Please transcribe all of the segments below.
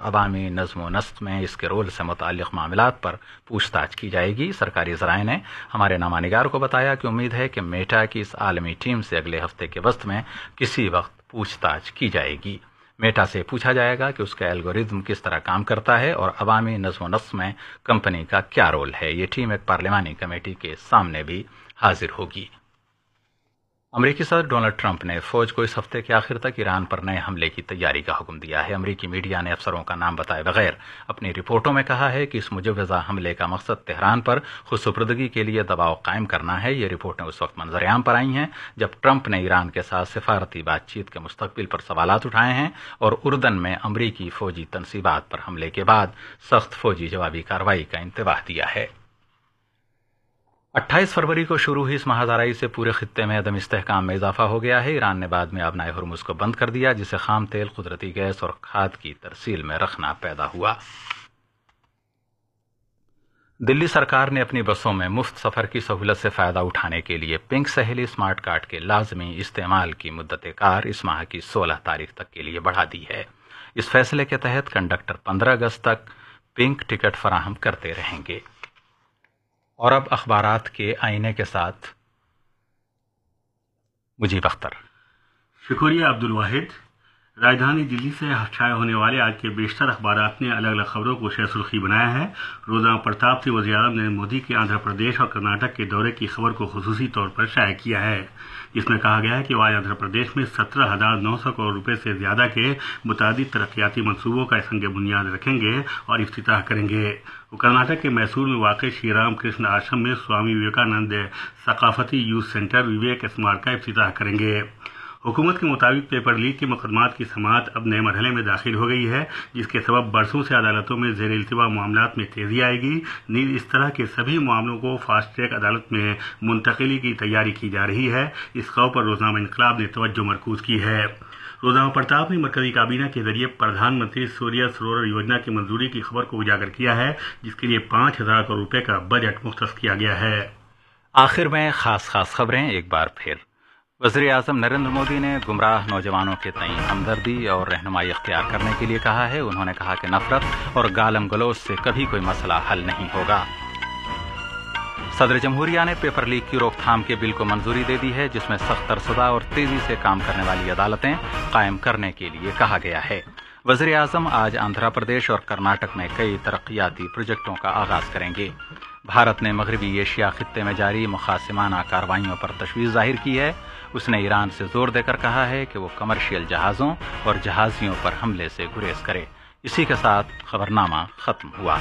عوامی نظم و نسق میں اس کے رول سے متعلق معاملات پر پوچھ تاچھ کی جائے گی۔ سرکاری ذرائع نے ہمارے نامہ نگار کو بتایا کہ امید ہے کہ میٹا کی اس عالمی ٹیم سے اگلے ہفتے کے وسط میں کسی وقت پوچھ تاچھ کی جائے گی۔ میٹا سے پوچھا جائے گا کہ اس کا الگورتھم کس طرح کام کرتا ہے اور عوامی نظم و نسق میں کمپنی کا کیا رول ہے۔ یہ ٹیم ایک پارلیمانی کمیٹی کے سامنے بھی حاضر ہوگی۔ امریکی صدر ڈونلڈ ٹرمپ نے فوج کو اس ہفتے کے آخر تک ایران پر نئے حملے کی تیاری کا حکم دیا ہے۔ امریکی میڈیا نے افسروں کا نام بتائے بغیر اپنی رپورٹوں میں کہا ہے کہ اس مجوزہ حملے کا مقصد تہران پر خود سپردگی کے لیے دباؤ قائم کرنا ہے۔ یہ رپورٹیں اس وقت منظر عام پر آئی ہیں جب ٹرمپ نے ایران کے ساتھ سفارتی بات چیت کے مستقبل پر سوالات اٹھائے ہیں اور اردن میں امریکی فوجی تنصیبات پر حملے کے بعد سخت فوجی جوابی کارروائی کا انتباہ دیا ہے۔ 28 فروری کو شروع ہوئی اس ماہزارائی سے پورے خطے میں عدم استحکام میں اضافہ ہو گیا ہے۔ ایران نے بعد میں آبنائے ہرمز کو بند کر دیا، جس سے خام تیل، قدرتی گیس اور کھاد کی ترسیل میں رخنہ پیدا ہوا۔ دلی سرکار نے اپنی بسوں میں مفت سفر کی سہولت سے فائدہ اٹھانے کے لیے پنک سہیلی اسمارٹ کارڈ کے لازمی استعمال کی مدت کار اس ماہ کی 16 تاریخ تک کے لیے بڑھا دی ہے۔ اس فیصلے کے تحت کنڈکٹر 15 اگست تک پنک ٹکٹ فراہم کرتے رہیں گے۔ اور اب اخبارات کے آئینے کے ساتھ مجیب اختر۔ شکریہ عبد الواحد۔ راجدھانی دلی سے شائع ہونے والے آج کے بیشتر اخبارات نے الگ الگ خبروں کو شہ سرخی بنایا ہے۔ روزنامہ پرتاپ سے وزیر اعظم نریندر مودی کے آندھرا پردیش اور کرناٹک کے دورے کی خبر کو خصوصی طور پر شائع کیا ہے، جس میں کہا گیا ہے کہ وہ آج آندھرا پردیش میں 17,900 کروڑ روپے سے زیادہ کے متعدد ترقیاتی منصوبوں کا سنگ بنیاد رکھیں گے اور افتتاح کریں گے۔ وہ کرناٹک کے میسور میں واقع شری رام کرشن آشرم میں سوامی وویکانند ثقافتی یوتھ سینٹر وویک اسمارٹ کا افتتاح کریں گے۔ حکومت کے مطابق پیپر لیک کے مقدمات کی سماعت اب نئے مرحلے میں داخل ہو گئی ہے، جس کے سبب برسوں سے عدالتوں میں زیر التوا معاملات میں تیزی آئے گی۔ نیز اس طرح کے سبھی معاملوں کو فاسٹ ٹریک عدالت میں منتقلی کی تیاری کی جا رہی ہے۔ اس خبر پر روزنامہ انقلاب نے توجہ مرکوز کی ہے۔ روزنامہ پرتاپ نے مرکزی کابینہ کے ذریعے پردھان منتری سوریہ سرور یوجنا کی منظوری کی خبر کو اجاگر کیا ہے، جس کے لیے 5,000 کروڑ روپے کا بجٹ مختص کیا گیا ہے۔ آخر میں خاص خبریں ایک بار پھر۔ وزیر اعظم نریندر مودی نے گمراہ نوجوانوں کے تئیں ہمدردی اور رہنمائی اختیار کرنے کے لیے کہا ہے۔ انہوں نے کہا کہ نفرت اور گالم گلوچ سے کبھی کوئی مسئلہ حل نہیں ہوگا۔ صدر جمہوریہ نے پیپر لیک کی روک تھام کے بل کو منظوری دے دی ہے، جس میں سخت تر سزا اور تیزی سے کام کرنے والی عدالتیں قائم کرنے کے لیے کہا گیا ہے۔ وزیر اعظم آج آندھرا پردیش اور کرناٹک میں کئی ترقیاتی پروجیکٹوں کا آغاز کریں گے۔ بھارت نے مغربی ایشیا خطے میں جاری مخاصمانہ کارروائیوں پر تشویش ظاہر کی ہے۔ اس نے ایران سے زور دے کر کہا ہے کہ وہ کمرشیل جہازوں اور جہازیوں پر حملے سے گریز کرے۔ اسی کے ساتھ خبرنامہ ختم ہوا۔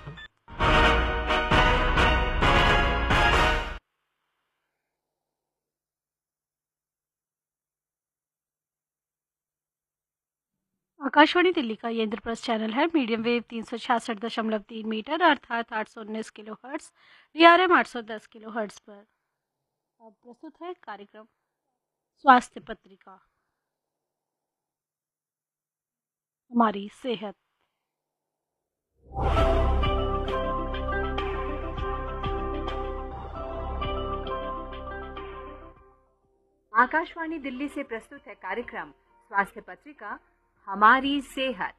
آکاشوانی دلی کا یہ اندر پرست چینل ہے۔ میڈیم ویو 366.3 میٹر ارتھات 819 کلو ہرٹز، DRM 810 کلو ہرٹز پر۔ اب پرستت ہے کاریکرم سواستھ پتریکا، ہماری صحت۔ آکاشوانی دلی سے پرستت ہے کاریکرم سواستھ پتریکا، ہماری صحت۔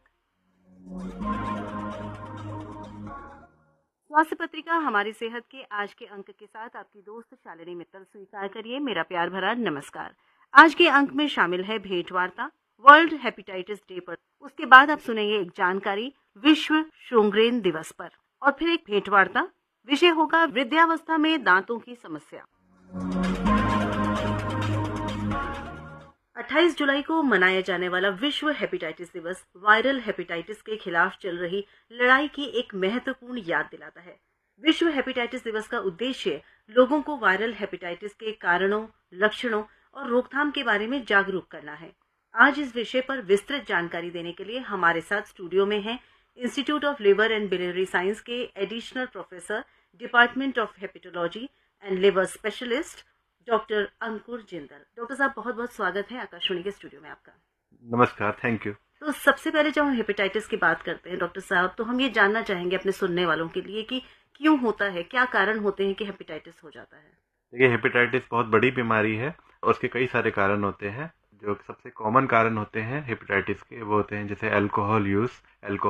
سواستھ پتریکا ہماری صحت کے آج کے انک کے ساتھ آپ کی دوست شالنی متل سویکار کریے میرا پیار بھرا نمسکار۔ آج کے انک میں شامل ہے بھیٹ وارتا ورلڈ ہیپیٹائٹس ڈے پر، اس کے بعد آپ سنیں گے ایک جانکاری وشو شونگرین دیوس پر، اور پھر ایک بھیٹ وارتا، وشے ہوگا ودیاوستھا میں دانتوں کی سمسیا۔ 28 جولائی کو منایا جانے والا وشو ہیپیٹائٹس دیوس وائرل ہیپیٹائٹس کے خلاف چل رہی لڑائی کی ایک مہتوپورن یاد دلاتا ہے۔ وشو ہیپیٹائٹس دیوس کا ادیشیہ لوگوں کو وائرل ہیپیٹائٹس کے کارنوں، لکشنوں اور روک تھام کے بارے میں جاگروک کرنا ہے۔ آج اس وشے پر وسترت جانکاری دینے کے لیے ہمارے ساتھ اسٹوڈیو میں ہیں institute of liver and biliary science کے additional professor, department of ہیپیٹولوجی and liver specialist, doctor incur Jindal. Doctor صاحب بہت بہت سواگت ہے آکاشوانی کے اسٹوڈیو میں آپ کا۔ نمسکار، تھینک یو۔ تو سب سے پہلے جب ہم ہیپیٹائٹس کی بات کرتے ہیں ڈاکٹر صاحب، تو ہم یہ جاننا چاہیں گے اپنے سننے والوں کے لیے کہ کیوں ہوتا ہے، کیا کارن ہوتے ہیں کہ ہیپیٹائٹس ہو جاتا ہے؟ دیکھیے، ہیپیٹائٹس بہت بڑی بیماری ہے اور اس کے کئی سارے کارن ہوتے ہیں۔ جو سب سے کامن کارن ہوتے ہیں ہیپیٹائٹس کے وہ ہوتے ہیں جیسے الکوہول یوز،